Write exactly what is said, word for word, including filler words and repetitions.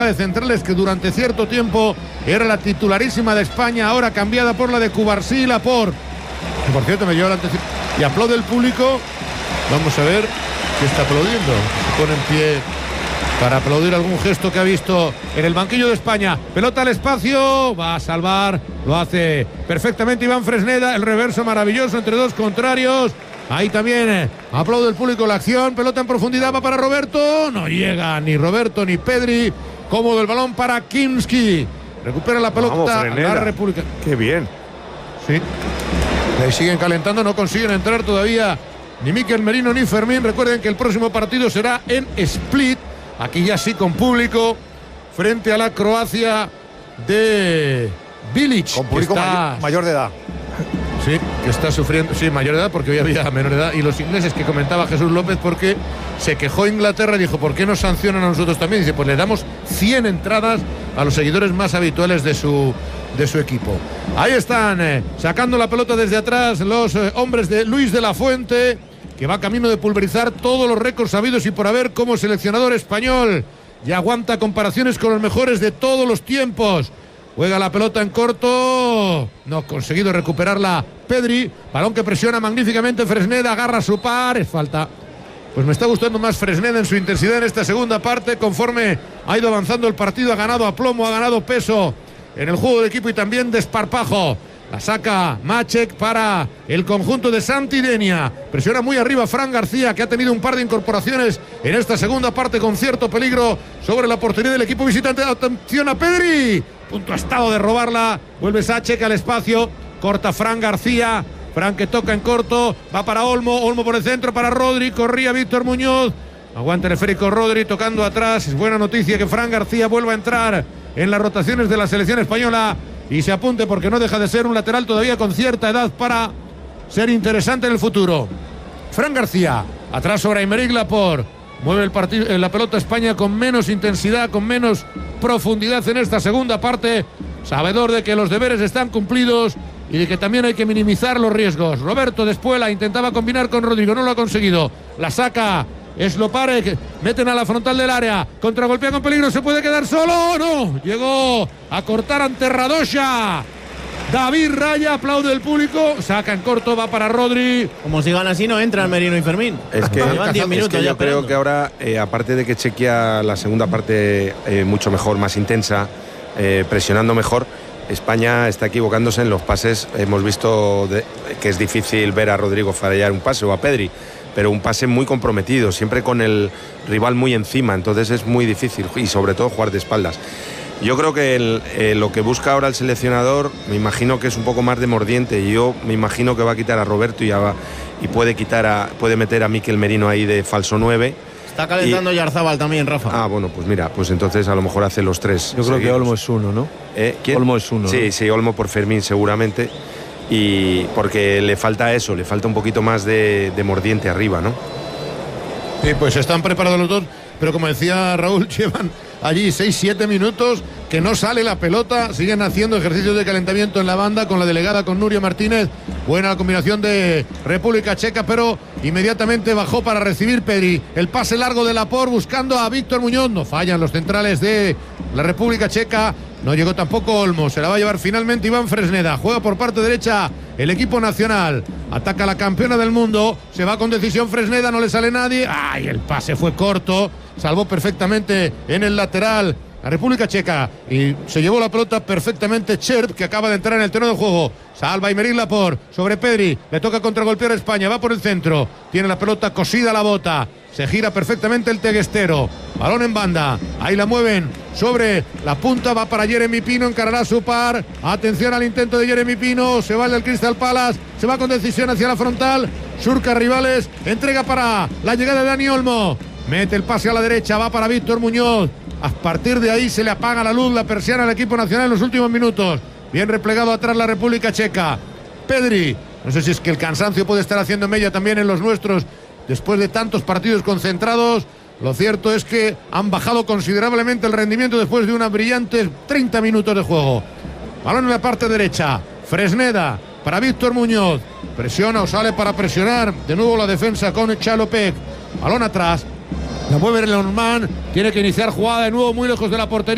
de centrales que durante cierto tiempo era la titularísima de España, ahora cambiada por la de Cubarsí y Laporte. Que por cierto me lleva la atención. Y aplaude el público. Vamos a ver qué está aplaudiendo. Se pone en pie para aplaudir algún gesto que ha visto en el banquillo de España. Pelota al espacio, va a salvar, lo hace perfectamente Iván Fresneda, el reverso maravilloso entre dos contrarios. Ahí también eh, aplaude el público la acción, pelota en profundidad, va para Roberto, no llega ni Roberto ni Pedri. Cómodo el balón para Kinski, recupera la pelota. Vamos, la República. Qué bien. Sí, le siguen calentando, no consiguen entrar todavía ni Mikel Merino ni Fermín. Recuerden que el próximo partido será en Split, aquí ya sí con público, frente a la Croacia de Bilic. Con público está... mayor, mayor de edad. Sí, que está sufriendo, sí, mayor de edad, porque hoy había menor de edad. Y los ingleses, que comentaba Jesús López, porque se quejó Inglaterra y dijo, ¿por qué nos sancionan a nosotros también? Dice, pues le damos cien entradas a los seguidores más habituales de su, de su equipo. Ahí están, eh, sacando la pelota desde atrás los eh, hombres de Luis de la Fuente, que va camino de pulverizar todos los récords habidos y por haber como seleccionador español. Y aguanta comparaciones con los mejores de todos los tiempos. Juega la pelota en corto, no ha conseguido recuperarla Pedri, balón que presiona magníficamente Fresneda, agarra su par, es falta. Pues me está gustando más Fresneda en su intensidad en esta segunda parte, conforme ha ido avanzando el partido, ha ganado aplomo, ha ganado peso en el juego de equipo y también desparpajo. La saca Maček para el conjunto de Santidenia. Presiona muy arriba Fran García, que ha tenido un par de incorporaciones en esta segunda parte con cierto peligro sobre la portería del equipo visitante. Atención a Pedri. Punto ha estado de robarla. Vuelve Maček al espacio. Corta Fran García. Fran que toca en corto. Va para Olmo. Olmo por el centro para Rodri. Corría Víctor Muñoz. Aguanta el esférico Rodri tocando atrás. Es buena noticia que Fran García vuelva a entrar en las rotaciones de la selección española. Y se apunte porque no deja de ser un lateral todavía con cierta edad para ser interesante en el futuro. Fran García, atrás sobre Aymeric Laporte. Mueve el partido, la pelota España con menos intensidad, con menos profundidad en esta segunda parte. Sabedor de que los deberes están cumplidos y de que también hay que minimizar los riesgos. Roberto de Espuela intentaba combinar con Rodrigo, no lo ha conseguido. La saca Slopare, meten a la frontal del área, contragolpea con peligro, se puede quedar solo, no, llegó a cortar ante Radosha. David Raya, aplaude el público, saca en corto, va para Rodri. Como sigan así no entran Merino y Fermín. Es que, llevan diez minutos es que yo ya creo esperando. que ahora, eh, aparte de que chequea la segunda parte eh, mucho mejor, más intensa, eh, presionando mejor, España está equivocándose en los pases. Hemos visto de, que es difícil ver a Rodrigo fallar un pase o a Pedri, pero un pase muy comprometido, siempre con el rival muy encima, entonces es muy difícil y sobre todo jugar de espaldas. Yo creo que el, eh, lo que busca ahora el seleccionador, me imagino que es un poco más de mordiente, y yo me imagino que va a quitar a Roberto y, a, y puede, quitar a, puede meter a Mikel Merino ahí de falso nueve. Está calentando Yarzábal también, Rafa. Ah, bueno, pues mira, pues entonces a lo mejor hace los tres. Yo creo seguidos. Que Olmo es uno, ¿no? ¿Eh? ¿Quién? Olmo es uno. Sí, ¿no? sí, Olmo por Fermín seguramente. Y porque le falta eso, le falta un poquito más de, de mordiente arriba, ¿no? Sí, pues están preparados los dos, pero como decía Raúl, llevan allí seis siete minutos que no sale la pelota, siguen haciendo ejercicios de calentamiento en la banda con la delegada, con Nuria Martínez. Buena combinación de República Checa, pero inmediatamente bajó para recibir Pedri. El pase largo de Laporte buscando a Víctor Muñoz, no fallan los centrales de la República Checa. No llegó tampoco Olmo, se la va a llevar finalmente Iván Fresneda. Juega por parte derecha el equipo nacional. Ataca a la campeona del mundo. Se va con decisión Fresneda, no le sale nadie. ¡Ay! El pase fue corto. Salvó perfectamente en el lateral la República Checa. Y se llevó la pelota perfectamente Cherp, que acaba de entrar en el terreno de juego. Salva Aymeric Laporte sobre Pedri. Le toca contragolpear a España. Va por el centro. Tiene la pelota cosida a la bota. Se gira perfectamente el teguestero. Balón en banda. Ahí la mueven sobre la punta. Va para Jeremy Pino. Encarará su par. Atención al intento de Jeremy Pino. Se va el del Crystal Palace. Se va con decisión hacia la frontal. Surca rivales. Entrega para la llegada de Dani Olmo. Mete el pase a la derecha. Va para Víctor Muñoz. A partir de ahí se le apaga la luz, la persiana al equipo nacional en los últimos minutos. Bien replegado atrás la República Checa. Pedri. No sé si es que el cansancio puede estar haciendo mella también en los nuestros. Después de tantos partidos concentrados, lo cierto es que han bajado considerablemente el rendimiento después de unos brillantes treinta minutos de juego. Balón en la parte derecha. Fresneda para Víctor Muñoz. Presiona o sale para presionar. De nuevo la defensa con Chalopek. Balón atrás. La mueve Lenormand. Tiene que iniciar jugada de nuevo muy lejos de la portería.